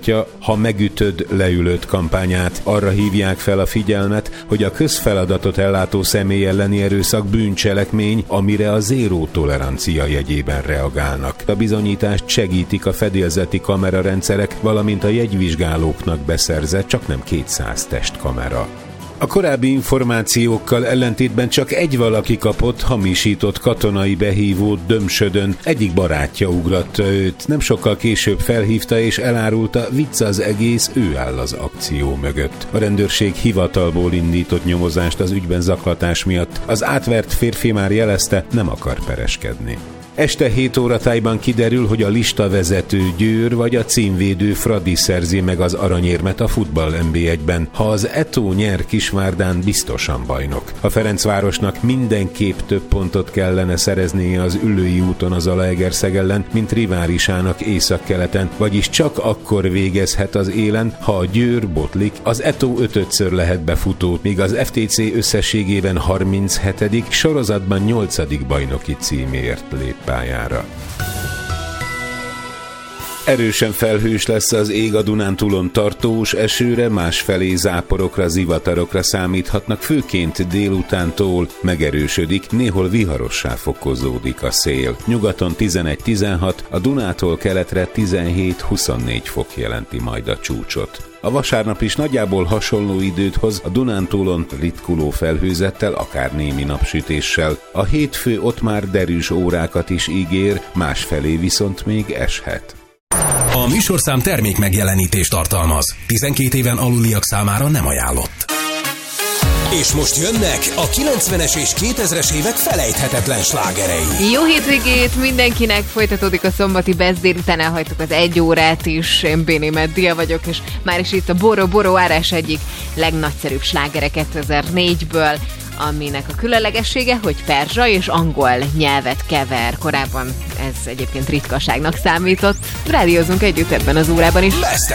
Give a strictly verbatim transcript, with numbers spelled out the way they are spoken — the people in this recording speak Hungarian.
folytatja Ha megütöd, leülőd kampányát. Arra hívják fel a figyelmet, hogy a közfeladatot ellátó személy elleni erőszak bűncselekmény, amire a zéró tolerancia jegyében reagálnak. A bizonyítást segítik a fedélzeti kamerarendszerek, valamint a jegyvizsgálóknak beszerzett csaknem kétszáz testkamera. A korábbi információkkal ellentétben csak egy valaki kapott hamisított katonai behívót Dömsödön. Egyik barátja ugratta őt, nem sokkal később felhívta és elárulta, vicc az egész, ő áll az akció mögött. A rendőrség hivatalból indított nyomozást az ügyben zaklatás miatt. Az átvert férfi már jelezte, nem akar pereskedni. Este hét óra tájban kiderül, hogy a listavezető Győr vagy a címvédő Fradi szerzi meg az aranyérmet a futball en bé egyben. Ha az Eto nyer Kisvárdán, biztosan bajnok. A Ferencvárosnak mindenképp több pontot kellene szereznie az Üllői úton az Zalaegerszeg ellen, mint riválisának északkeleten, vagyis csak akkor végezhet az élen, ha a Győr botlik, az Eto ötödször lehet befutó, míg az ef té cé összességében harminchetedik, sorozatban nyolcadik bajnoki címért lép pályára. Erősen felhős lesz az ég, a Dunántúlon tartós esőre, másfelé záporokra, zivatarokra számíthatnak, főként délutántól megerősödik, néhol viharossá fokozódik a szél. Nyugaton tizenegy-tizenhat, a Dunától keletre tizenhét-huszonnégy fok jelenti majd a csúcsot. A vasárnap is nagyjából hasonló időt hoz, a Dunántúlon ritkuló felhőzettel, akár némi napsütéssel. A hétfő ott már derűs órákat is ígér, másfelé viszont még eshet. A műsorszám termék megjelenítést tartalmaz. tizenkét éven aluliak számára nem ajánlott. És most jönnek a kilencvenes és kétezres évek felejthetetlen slágerei. Jó hétvégét mindenkinek, folytatódik a szombati Best délután, elhagytuk az egy órát is. Én Béné Meddia vagyok, és már is itt a Boró Boró Árás egyik legnagyszerűbb slágere kétezer-négyből, aminek a különlegessége, hogy perzsa és angol nyelvet kever. Korábban ez egyébként ritkaságnak számított. Rádiózunk együtt ebben az órában is. Best